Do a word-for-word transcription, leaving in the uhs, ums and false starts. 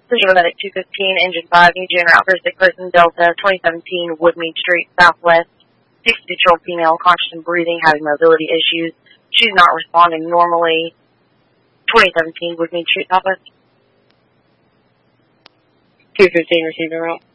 Collision Medic two fifteen, Engine five, New General Outfit, sick person, Delta, twenty seventeen, Woodmead Street, Southwest, sixty-two-year-old female, conscious and breathing, having mobility issues. She's not responding normally. twenty seventeen, Woodmead Street, Southwest. two fifteen, receiving route.